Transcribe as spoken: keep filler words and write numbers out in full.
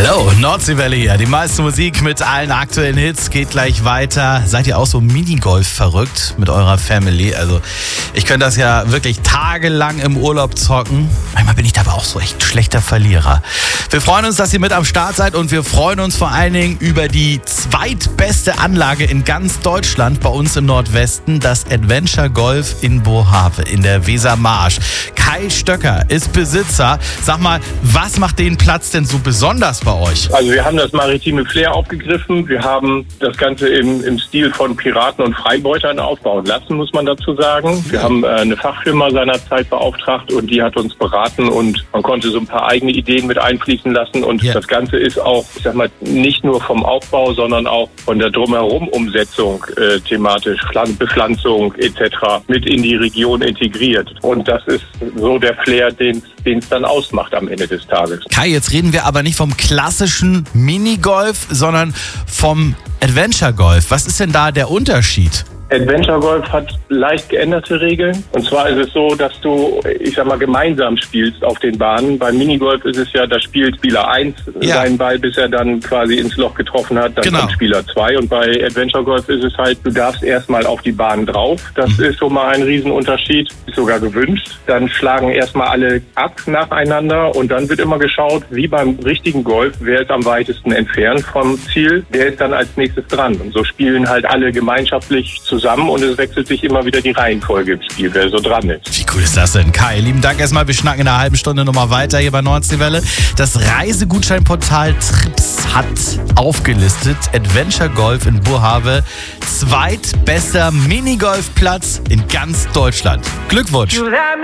Hallo, Nordseewelle hier. Die meiste Musik mit allen aktuellen Hits geht gleich weiter. Seid ihr auch so Minigolf verrückt mit eurer Family? Also ich könnte das ja wirklich tagelang im Urlaub zocken. Manchmal bin ich da aber auch so echt schlechter Verlierer. Wir freuen uns, dass ihr mit am Start seid und wir freuen uns vor allen Dingen über die zweitbeste Anlage in ganz Deutschland bei uns im Nordwesten, das Adventure Golf in Bohave in der Wesermarsch. Kai Stöcker ist Besitzer. Sag mal, was macht den Platz denn so besonders bei euch? Also wir haben das maritime Flair aufgegriffen. Wir haben das Ganze im, im Stil von Piraten und Freibeutern aufbauen lassen, muss man dazu sagen. Wir haben äh, eine Fachfirma seinerzeit beauftragt und die hat uns beraten und man konnte so ein paar eigene Ideen mit einfließen lassen. Und ja. Das Ganze ist auch, ich sag mal, nicht nur vom Aufbau, sondern auch von der Drumherum-Umsetzung äh, thematisch, Bepflanzung et cetera mit in die Region integriert. Und das ist so der Flair, den es dann ausmacht am Ende des Tages. Kai, jetzt reden wir aber nicht vom klassischen Minigolf, sondern vom Adventure Golf. Was ist denn da der Unterschied? Adventure Golf hat leicht geänderte Regeln. Und zwar ist es so, dass du, ich sag mal, gemeinsam spielst auf den Bahnen. Beim Minigolf ist es ja, da spielt Spieler eins ja. seinen Ball, bis er dann quasi ins Loch getroffen hat. Dann genau. kommt Spieler zwei. Und bei Adventure Golf ist es halt, du darfst erstmal auf die Bahn drauf. Das mhm. ist so mal ein Riesenunterschied. Ist sogar gewünscht. Dann schlagen erstmal alle ab nacheinander. Und dann wird immer geschaut, wie beim richtigen Golf, wer ist am weitesten entfernt vom Ziel. Der ist dann als nächstes dran. Und so spielen halt alle gemeinschaftlich zusammen. zusammen und es wechselt sich immer wieder die Reihenfolge im Spiel, wer so dran ist. Wie cool ist das denn, Kai? Lieben Dank erstmal. Wir schnacken in einer halben Stunde nochmal weiter hier bei Nordseewelle. Das Reisegutscheinportal Trips hat aufgelistet Adventure Golf in Bohave. Zweitbester Minigolfplatz in ganz Deutschland. Glückwunsch!